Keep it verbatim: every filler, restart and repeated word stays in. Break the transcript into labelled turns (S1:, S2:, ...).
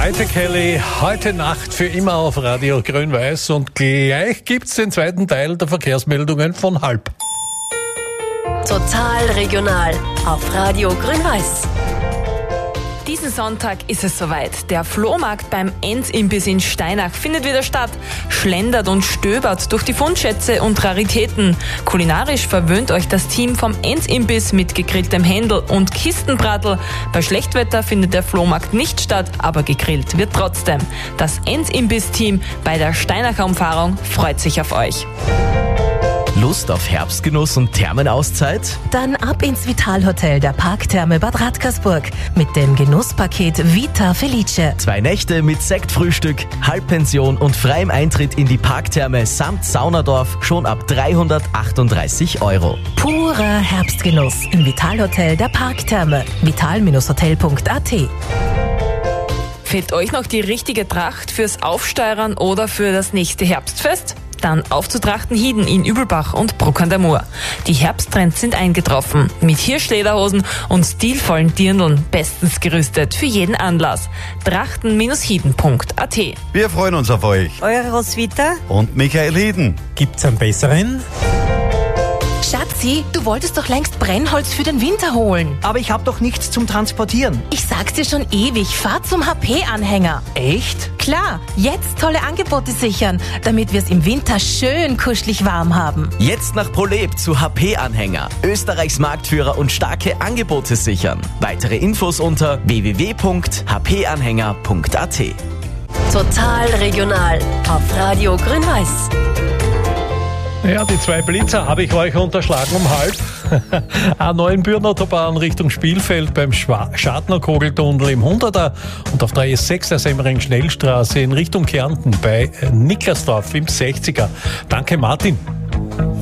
S1: Maite Kelly, heute Nacht für immer auf Radio Grün-Weiß und gleich gibt's den zweiten Teil der Verkehrsmeldungen von halb.
S2: Total regional auf Radio Grün-Weiß.
S3: Diesen Sonntag ist es soweit. Der Flohmarkt beim Enz-Imbiss in Steinach findet wieder statt. Schlendert und stöbert durch die Fundschätze und Raritäten. Kulinarisch verwöhnt euch das Team vom Enz-Imbiss mit gegrilltem Händel und Kistenbratel. Bei Schlechtwetter findet der Flohmarkt nicht statt, aber gegrillt wird trotzdem. Das Enz-Imbiss-Team bei der Steinacher Umfahrung freut sich auf euch.
S4: Lust auf Herbstgenuss und Thermenauszeit?
S5: Dann ab ins Vitalhotel der Parktherme Bad Radkersburg mit dem Genusspaket Vita Felice.
S4: Zwei Nächte mit Sektfrühstück, Halbpension und freiem Eintritt in die Parktherme samt Saunadorf schon ab dreihundertachtunddreißig Euro.
S5: Purer Herbstgenuss im Vitalhotel der Parktherme. vital Hotel punkt a t.
S3: Fehlt euch noch die richtige Tracht fürs Aufsteuern oder für das nächste Herbstfest? Dann auf zu Trachtenhieden in Übelbach und Bruck an der Mur. Die Herbsttrends sind eingetroffen. Mit Hirschlederhosen und stilvollen Dirndln bestens gerüstet für jeden Anlass. trachten hieden punkt a t.
S6: Wir freuen uns auf euch.
S7: Eure Roswitha
S6: Und Michael Hieden.
S8: Gibt's einen besseren?
S5: Schatzi, du wolltest doch längst Brennholz für den Winter holen.
S9: Aber ich habe doch nichts zum Transportieren.
S5: Ich sag's dir schon ewig, fahr zum H P-Anhänger.
S9: Echt?
S5: Klar, jetzt tolle Angebote sichern, damit wir's im Winter schön kuschelig warm haben.
S4: Jetzt nach ProLab zu H P-Anhänger. Österreichs Marktführer und starke Angebote sichern. Weitere Infos unter w w w punkt h p anhänger punkt a t.
S2: Total regional auf Radio Grün-Weiß.
S1: Ja, die zwei Blitzer habe ich euch unterschlagen um halb. A neun Bührenautobahn Richtung Spielfeld beim Schadner-Kogeltunnel im hunderter und auf der E sechs der Semmering-Schnellstraße in Richtung Kärnten bei Niklasdorf im sechziger. Danke Martin.